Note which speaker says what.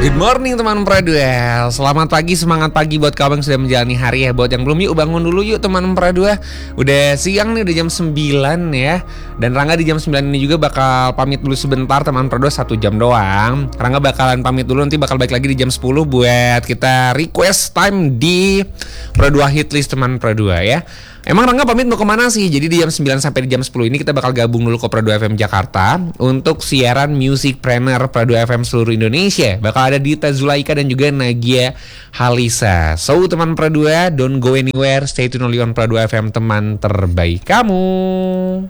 Speaker 1: Good morning teman Pradua. Selamat pagi, semangat pagi buat kamu yang sudah menjalani hari ya. Buat yang belum, yuk bangun dulu yuk teman Pradua. Udah siang nih, udah jam 9 ya. Dan Rangga di jam 9 ini juga bakal pamit dulu sebentar teman Pradua, 1 jam doang. Rangga bakalan pamit dulu, nanti bakal balik lagi di jam 10 buat kita request time di Pradua Hitlist teman Pradua ya. Emang Rangga pamit mau kemana sih? Jadi di jam 9 sampai di jam 10 ini kita bakal gabung dulu ke Pradua FM Jakarta untuk siaran Musicpreneur Pradua FM seluruh Indonesia. Bakal ada Dita Zulaika dan juga Nagia Halisa. So teman Pradua, don't go anywhere, stay tune only on Pradua FM, teman terbaik kamu.